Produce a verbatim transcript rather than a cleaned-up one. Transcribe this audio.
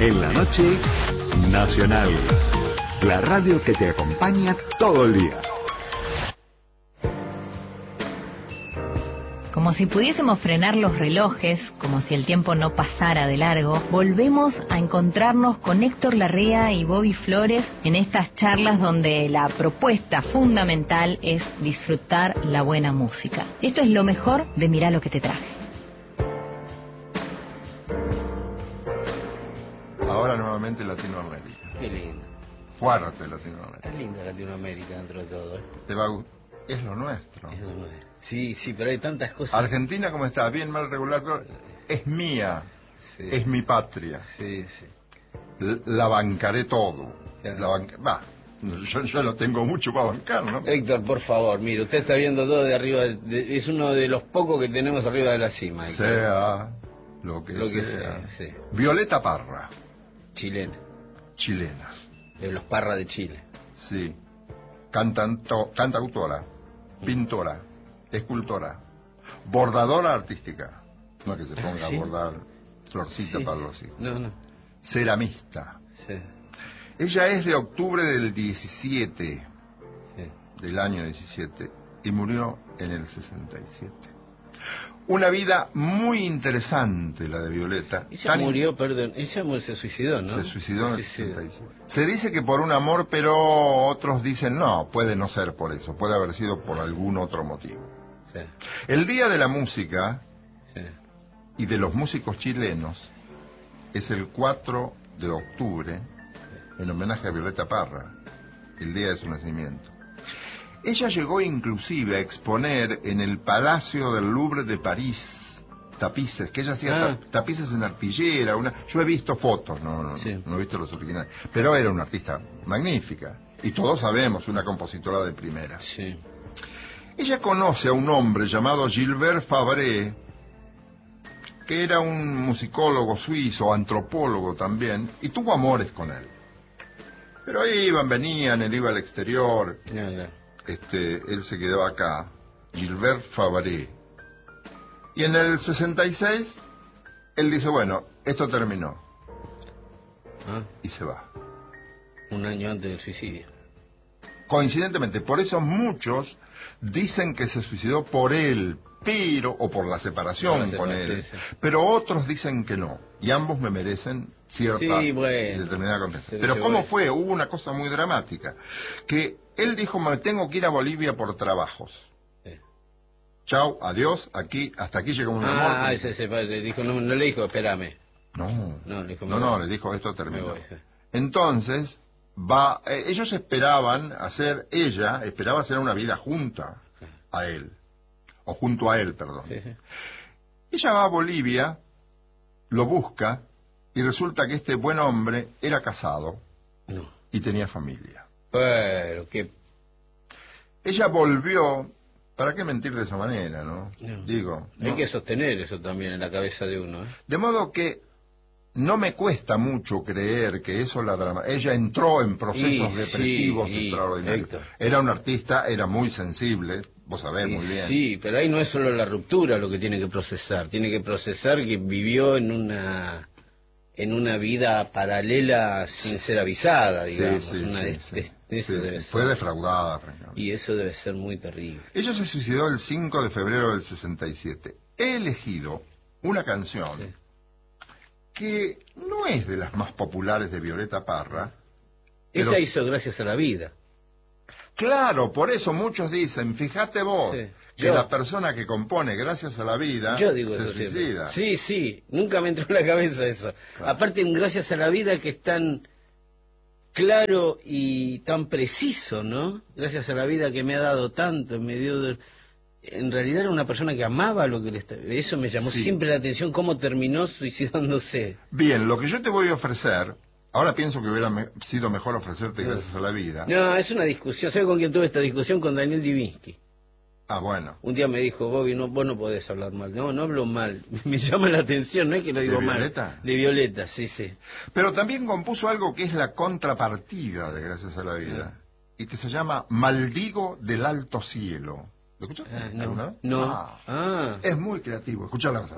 En la noche, Nacional. La radio que te acompaña todo el día. Como si pudiésemos frenar los relojes, como si el tiempo no pasara de largo, volvemos a encontrarnos con Héctor Larrea y Bobby Flores en estas charlas donde la propuesta fundamental es disfrutar la buena música. Esto es lo mejor de Mirá lo que te traje. Ahora nuevamente Latinoamérica. Qué lindo. Fuerte Latinoamérica. Está linda Latinoamérica dentro de todo, ¿eh? Te va a gust- Es lo nuestro. Es lo nuestro. Sí, sí, pero hay tantas cosas. Argentina, ¿cómo está? Bien, mal, regular, pero es mía. Sí. Es mi patria. Sí, sí. L- La bancaré todo. Claro. La banca... Va, yo, yo no tengo mucho para bancar, ¿no? Héctor, por favor, mire, usted está viendo todo de arriba, de- de- es uno de los pocos que tenemos arriba de la cima. Héctor. Sea lo que Lo que sea. sea, sí. Violeta Parra, Chilena, chilena. de los Parra de Chile. Sí. Cantanto, cantautora, pintora, escultora, bordadora artística. No que se ponga ¿sí? a bordar florcita Sí, para sí. los hijos. No, no. Ceramista. Sí, Ella es de octubre del diecisiete, sí. del año diecisiete, y murió en el sesenta y siete. Una vida muy interesante la de Violeta. Ella Tan murió, perdón, ella mu- se suicidó, ¿no? Se suicidó en el Se suicidó. sesenta y siete. Se dice que por un amor, pero otros dicen no, puede no ser por eso, puede haber sido por algún otro motivo. Sí, El Día de la Música sí. y de los músicos chilenos es el cuatro de octubre, en homenaje a Violeta Parra, el día de su nacimiento. Ella llegó inclusive a exponer en el Palacio del Louvre de París tapices, que ella hacía Ah. ta- tapices en arpillera. Una... Yo he visto fotos, no, no, Sí. no he visto los originales, pero era una artista magnífica. Y todos sabemos, una compositora de primera. Sí. Ella conoce a un hombre llamado Gilbert Fabre, que era un musicólogo suizo, antropólogo también, y tuvo amores con él. Pero iban, venían, él iba al exterior, No, no. este, él se quedaba acá, Gilbert Fabre. Y en el sesenta y seis, él dice, bueno, esto terminó, Ah, y se va. un año antes del suicidio. Coincidentemente, por eso muchos dicen que se suicidó por él, pero, o por la separación Por la con separación, él, sí. pero otros dicen que no, y ambos me merecen cierta Sí, y bueno. determinada confianza. Se lo Pero llevó ¿cómo él. fue? Hubo una cosa muy dramática, que él dijo, me tengo que ir a Bolivia por trabajos. Sí. Chau, adiós, aquí, hasta aquí llegó un Ah, amor. ese, ese, le dijo, no, no le dijo, espérame. No, No, le dijo, me no, no, voy. le dijo, esto Me terminó. voy, sí. Entonces, va, eh, ellos esperaban hacer, ella esperaba hacer una vida junta a él, o junto a él, perdón. Sí, sí. Ella va a Bolivia, lo busca, y resulta que este buen hombre era casado No. y tenía familia. Pero, qué... Ella volvió, ¿para qué mentir de esa manera, no? No. Digo, Hay ¿no? que sostener eso también en la cabeza de uno, ¿eh? De modo que no me cuesta mucho creer que eso la drama. Ella entró en procesos Y, depresivos sí, y, extraordinarios. Héctor. Era una artista, era muy sensible, vos sabés Y muy bien. sí, pero ahí no es solo la ruptura lo que tiene que procesar. Tiene que procesar que vivió en una en una vida paralela sin ser avisada, digamos. sí, sí, Una sí, de- sí. de- de eso Sí, debe sí, ser. fue defraudada, francamente. Y eso debe ser muy terrible. Ella se suicidó el cinco de febrero del sesenta y siete. He elegido una canción Sí. que no es de las más populares de Violeta Parra. Ella pero- hizo gracias a la vida. Claro, por eso muchos dicen, fíjate vos, Sí. que Yo- la persona que compone gracias a la vida Yo digo se eso siempre. suicida. Sí, sí, nunca me entró en la cabeza eso. Claro. Aparte, un gracias a la vida que es tan claro y tan preciso, ¿no? Gracias a la vida que me ha dado tanto, me dio... de- En realidad era una persona que amaba lo que le estaba... Eso me llamó Sí. siempre la atención, cómo terminó suicidándose. Bien, lo que yo te voy a ofrecer, ahora pienso que hubiera me- sido mejor ofrecerte Sí. gracias a la vida. No, es una discusión. ¿Sabe con quién tuve esta discusión? Con Daniel Divinsky. Ah, bueno. Un día me dijo, Bobby, no, vos no podés hablar mal. No, no hablo mal. Me llama la atención, no es que lo ¿De digo mal. Violeta? De Violeta, sí, sí. Pero también compuso algo que es la contrapartida de Gracias a la vida, y que se llama Maldigo del Alto Cielo. ¿Lo escuchaste Ah, no. alguna vez? No. Ah, Ah. es muy creativo, escuchala.